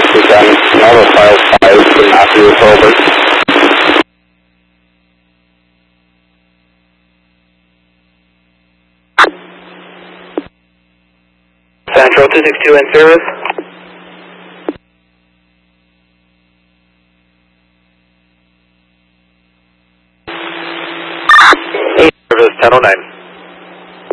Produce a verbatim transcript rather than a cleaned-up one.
Again, another file five for Matthew Colbert. Central two six two in service. Eight service ten oh nine.